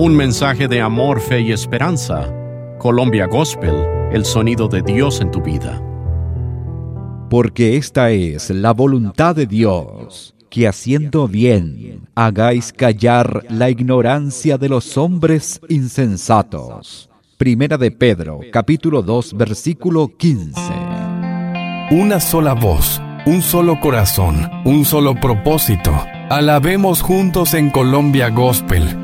Un mensaje de amor, fe y esperanza. Colombia Gospel, el sonido de Dios en tu vida. Porque esta es la voluntad de Dios, que haciendo bien hagáis callar la ignorancia de los hombres insensatos. Primera de Pedro, capítulo 2, versículo 15. Una sola voz, un solo corazón, un solo propósito. Alabemos juntos en Colombia Gospel,